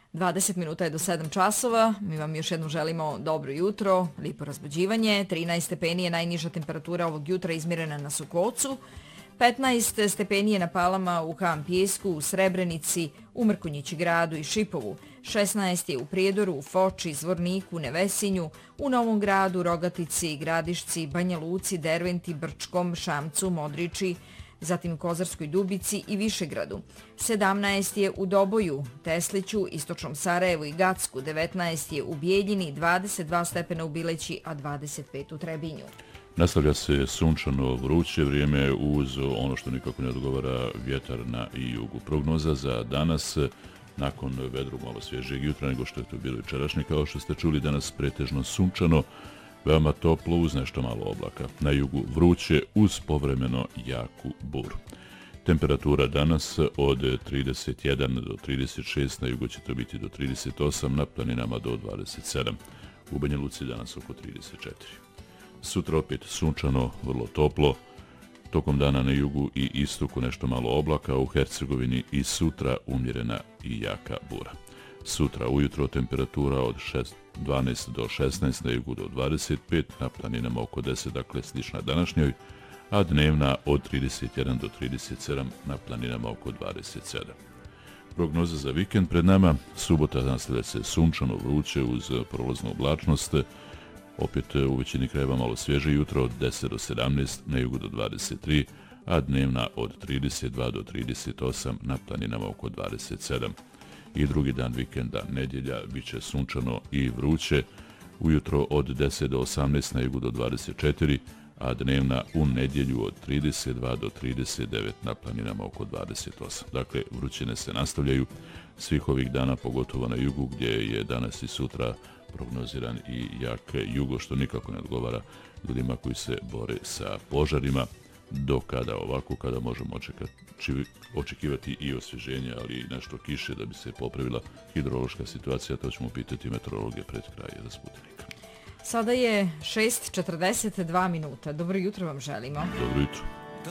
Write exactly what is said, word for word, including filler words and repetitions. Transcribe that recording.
dvadeset minuta je do sedam časova. Mi vam još jednom želimo dobro jutro, lijepo razbuđivanje. trinaest stepeni je najniža temperatura ovog jutra izmjerena na Sukocu. petnaest stepeni je na Palama, u Ham Pijesku, u Srebrenici, u Mrkonjići gradu i Šipovu. šesnaest je u Prijedoru, u Foči, Zvorniku, Nevesinju, u Novom gradu, Rogatici, Gradišci, Banja Luci, Derventi, Brčkom, Šamcu, Modriči, zatim u Kozarskoj Dubici i Višegradu. sedamnaest je u Doboju, Tesliću, Istočnom Sarajevu i Gacku, devetnaest je u Bijeljini, dvadeset dva stepena u Bileći, a dvadeset pet u Trebinju. Nastavlja se sunčano vruće vrijeme uz ono što nikako ne odgovara vjetar na i jugu. Prognoza za danas, nakon vedru malo svježijeg jutra nego što je to bilo jučerašnje, kao što ste čuli, danas pretežno sunčano, veoma toplo uz nešto malo oblaka. Na jugu vruće uz povremeno jaku buru. Temperatura danas od trideset jedan do trideset šest, na jugu će to biti do trideset osam, na planinama do dvadeset sedam. U Banja Luci danas oko trideset četiri. Sutra opet sunčano, vrlo toplo. Tokom dana na jugu i istoku nešto malo oblaka, u Hercegovini i sutra umjerena i jaka bura. Sutra ujutro temperatura od dvanaest do šesnaest, na jugu do dvadeset pet, na planinama oko deset, dakle slična današnjoj, a dnevna od trideset jedan do trideset sedam, na planinama oko dvadeset sedam. Prognoza za vikend pred nama, subota nastavlja se sunčano vruće uz prolaznu oblačnost, opet u većini krajeva malo svježe jutro od deset do sedamnaest, na jugu do dvadeset tri, a dnevna od trideset dva do trideset osam, na planinama oko dvadeset sedam. I drugi dan vikenda, nedjelja, bit će sunčano i vruće, ujutro od deset do osamnaest, na jugu do dvadeset četiri, a dnevna u nedjelju od trideset dva do trideset devet, na planinama oko dvadeset osam. Dakle, vrućine se nastavljaju svih ovih dana, pogotovo na jugu gdje je danas i sutra prognoziran i jak jugo, što nikako ne odgovara ljudima koji se bore sa požarima. Do kada ovako, kada možemo očekivati i osvježenje, ali i nešto kiše da bi se popravila hidrološka situacija, to ćemo pitati meteorologe pred kraj Rasputenika. Sada je šest četrdeset dva minuta. Dobro jutro vam želimo. Dobro jutro.